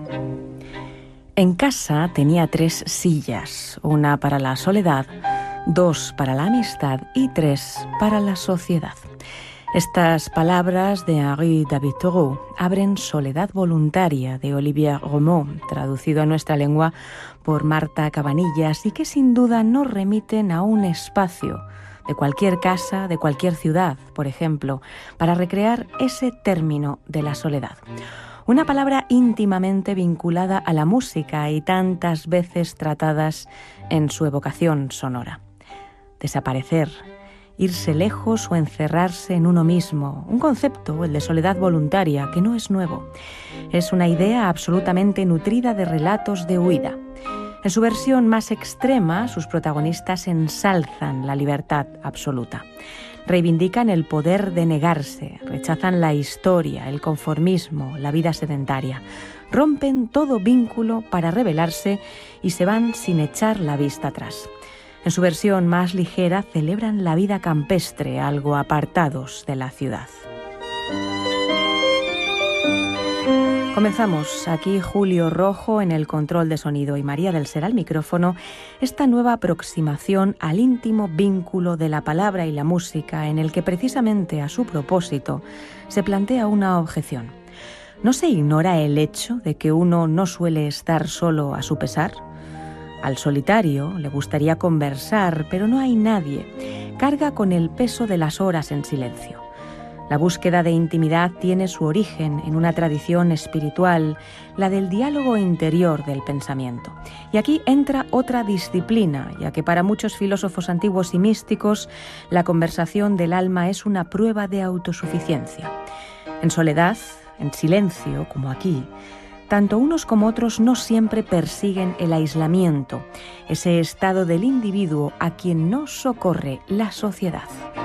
En casa tenía 3 sillas, una para la soledad, 2 para la amistad y 3 para la sociedad. Estas palabras de Henri David Thoreau abren Soledad voluntaria de Olivier Romeau, traducido a nuestra lengua por Marta Cabanillas, y que sin duda nos remiten a un espacio de cualquier casa, de cualquier ciudad, por ejemplo, para recrear ese término de la soledad. Una palabra íntimamente vinculada a la música y tantas veces tratadas en su evocación sonora. Desaparecer, irse lejos o encerrarse en uno mismo, un concepto, el de soledad voluntaria, que no es nuevo. Es una idea absolutamente nutrida de relatos de huida. En su versión más extrema, sus protagonistas ensalzan la libertad absoluta. Reivindican el poder de negarse, rechazan la historia, el conformismo, la vida sedentaria. Rompen todo vínculo para rebelarse y se van sin echar la vista atrás. En su versión más ligera, celebran la vida campestre, algo apartados de la ciudad. Comenzamos aquí Julio Rojo en el control de sonido y María del Ser al micrófono, esta nueva aproximación al íntimo vínculo de la palabra y la música, en el que precisamente a su propósito se plantea una objeción. ¿No se ignora el hecho de que uno no suele estar solo a su pesar? Al solitario le gustaría conversar, pero no hay nadie. Carga con el peso de las horas en silencio. La búsqueda de intimidad tiene su origen en una tradición espiritual, la del diálogo interior del pensamiento. Y aquí entra otra disciplina, ya que para muchos filósofos antiguos y místicos, la conversación del alma es una prueba de autosuficiencia. En soledad, en silencio, como aquí, tanto unos como otros no siempre persiguen el aislamiento, ese estado del individuo a quien no socorre la sociedad.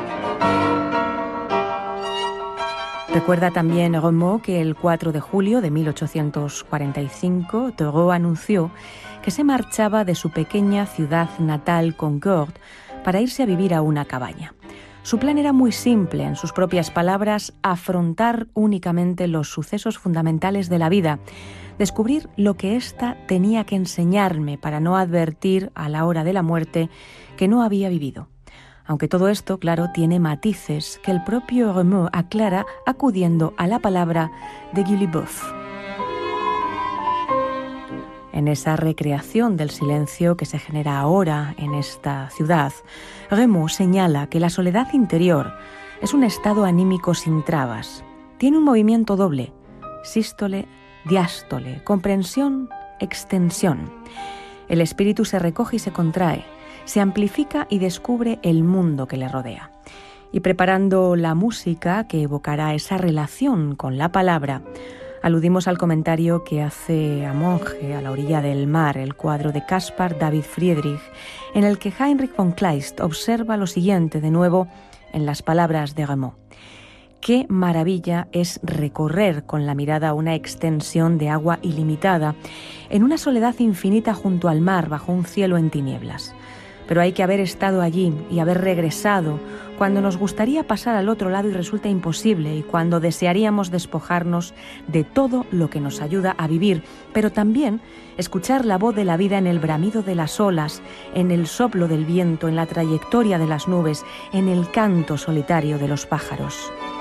Recuerda también Romeau que el 4 de julio de 1845 Thoreau anunció que se marchaba de su pequeña ciudad natal Concorde para irse a vivir a una cabaña. Su plan era muy simple, en sus propias palabras, afrontar únicamente los sucesos fundamentales de la vida, descubrir lo que ésta tenía que enseñarme para no advertir a la hora de la muerte que no había vivido. Aunque todo esto, claro, tiene matices que el propio Romeau aclara acudiendo a la palabra de Guy Liboeuf. En esa recreación del silencio que se genera ahora en esta ciudad, Romeau señala que la soledad interior es un estado anímico sin trabas. Tiene un movimiento doble, sístole, diástole, comprensión, extensión. El espíritu se recoge y se contrae, se amplifica y descubre el mundo que le rodea. Y preparando la música que evocará esa relación con la palabra, aludimos al comentario que hace a Monge a la orilla del mar, el cuadro de Caspar David Friedrich, en el que Heinrich von Kleist observa lo siguiente de nuevo en las palabras de Romeau. Qué maravilla es recorrer con la mirada una extensión de agua ilimitada, en una soledad infinita junto al mar, bajo un cielo en tinieblas. Pero hay que haber estado allí y haber regresado cuando nos gustaría pasar al otro lado y resulta imposible, y cuando desearíamos despojarnos de todo lo que nos ayuda a vivir, pero también escuchar la voz de la vida en el bramido de las olas, en el soplo del viento, en la trayectoria de las nubes, en el canto solitario de los pájaros.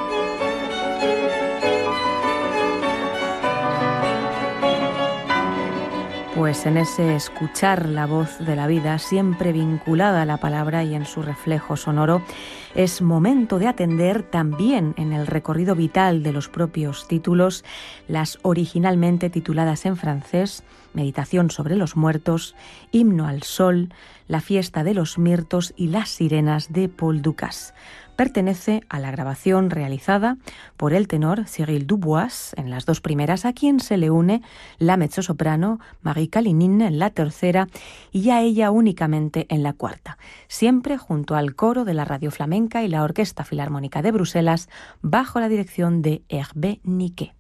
Pues en ese escuchar la voz de la vida, siempre vinculada a la palabra y en su reflejo sonoro, es momento de atender también en el recorrido vital de los propios títulos, las originalmente tituladas en francés, Meditación sobre los muertos, Himno al sol, La fiesta de los mirtos y Las sirenas de Paul Dukas. Pertenece a la grabación realizada por el tenor Cyril Dubois en las 2 primeras, a quien se le une la mezzosoprano Marie Kalinin en la tercera y ya ella únicamente en la cuarta, siempre junto al coro de la Radio Flamenca y la Orquesta Filarmónica de Bruselas bajo la dirección de Hervé Niquet.